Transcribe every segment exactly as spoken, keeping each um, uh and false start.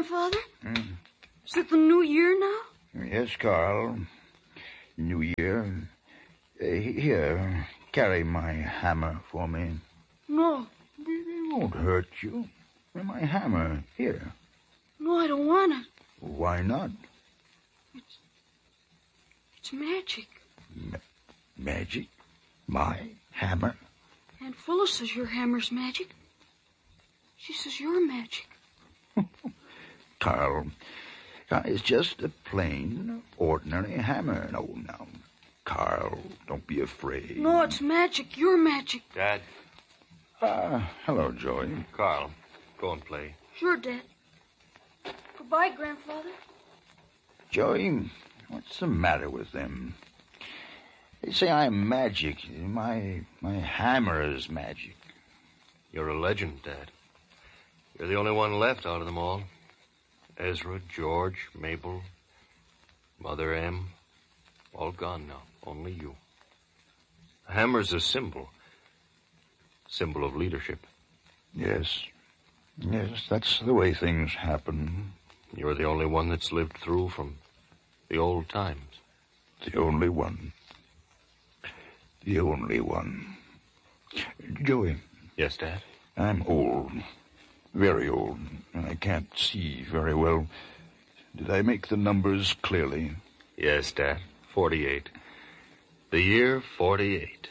Grandfather? Hmm? Is it the new year now? Yes, Carl. New year. Uh, here, carry my hammer for me. No. It won't hurt you. My hammer, here. No, I don't want it. Why not? It's... It's magic. Ma- magic? My hammer? Aunt Phyllis says your hammer's magic. She says you're magic. Carl, it's just a plain, ordinary hammer. No, no. Carl, don't be afraid. No, it's magic. You're magic. Dad. Ah, uh, hello, Joey. Carl, go and play. Sure, Dad. Goodbye, Grandfather. Joey, what's the matter with them? They say I'm magic. My my hammer is magic. You're a legend, Dad. You're the only one left out of them all. Ezra, George, Mabel, Mother M, all gone now. Only you. The hammer's a symbol. Symbol of leadership. Yes. Yes, that's the way things happen. You're the only one that's lived through from the old times. The only one. The only one. Joey. Yes, Dad? I'm old. Very old. And I can't see very well. Did I make the numbers clearly? Yes, Dad. Forty-eight. The year forty-eight.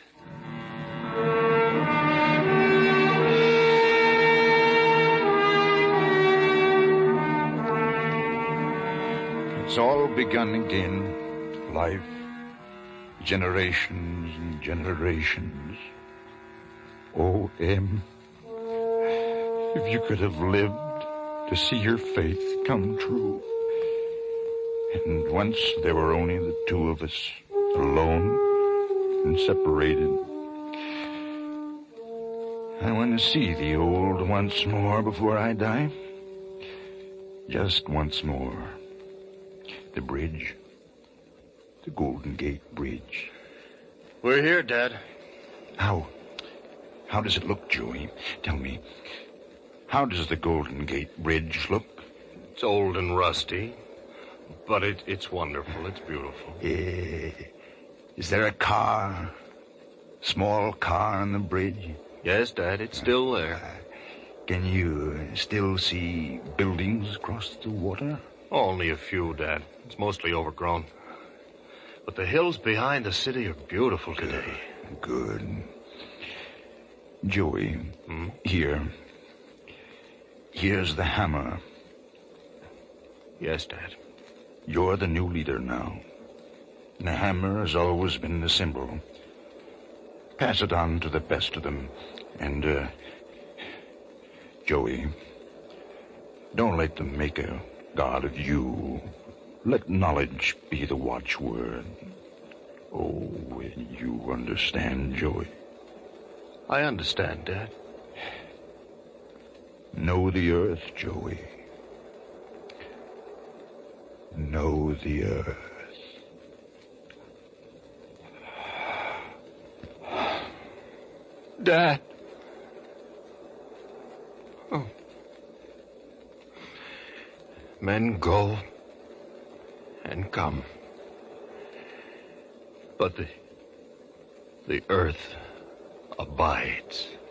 It's all begun again. Life. Generations and generations. Oh, Em, if you could have lived to see your faith come true. And once there were only the two of us, alone and separated. I want to see the old once more before I die. Just once more. The bridge. The Golden Gate Bridge. We're here, Dad. How? How does it look, Joey? Tell me. How does the Golden Gate Bridge look? It's old and rusty, but it, it's wonderful. It's beautiful. Uh, is there a car? Small car on the bridge? Yes, Dad, it's still there. Uh, can you uh, still see buildings across the water? Only a few, Dad. It's mostly overgrown. But the hills behind the city are beautiful today. Good. Good. Joey, hmm? here. Here's the hammer. Yes, Dad. You're the new leader now. The hammer has always been the symbol. Pass it on to the best of them. And, uh, Joey, don't let them make a god of you. Let knowledge be the watchword. Oh, you understand, Joey? I understand, Dad. Know the earth, Joey. Know the earth. Dad. Oh. Men go and come. But the, the earth abides.